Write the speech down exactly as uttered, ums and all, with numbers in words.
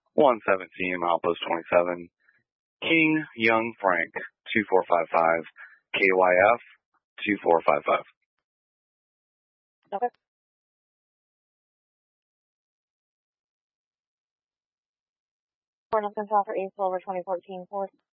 one seventeen, Milepost twenty-seven, King Young Frank, two four five five, K Y F, two four five five. Okay. Four North Central for East over twenty fourteen, four.